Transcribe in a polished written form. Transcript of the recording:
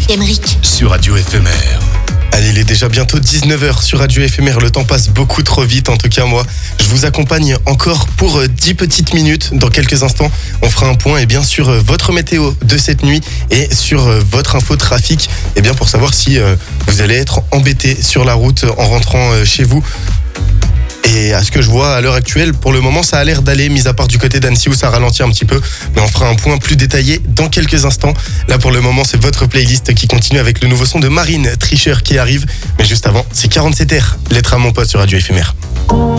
Emeric. Sur Radio Éphémère. Allez, il est déjà bientôt 19h sur Radio Éphémère. Le temps passe beaucoup trop vite. En tout cas, moi, je vous accompagne encore pour 10 petites minutes. Dans quelques instants, on fera un point sur votre météo de cette nuit et sur votre info trafic. Pour savoir si vous allez être embêté sur la route en rentrant chez vous. Et à ce que je vois à l'heure actuelle, pour le moment, ça a l'air d'aller, mis à part du côté d'Annecy où ça ralentit un petit peu. Mais on fera un point plus détaillé dans quelques instants. Là, pour le moment, c'est votre playlist qui continue avec le nouveau son de Marine, Tricheur, qui arrive. Mais juste avant, c'est 47R, lettre à mon pote sur Radio Éphémère.